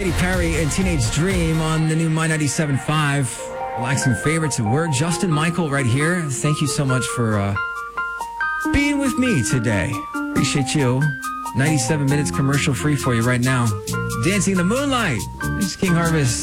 Katy Perry and Teenage Dream on the new My 97.5. Relaxing favorites. We're Justin Michael right here. Thank you so much for being with me today. Appreciate you. 97 minutes commercial free for you right now. Dancing in the Moonlight. It's King Harvest.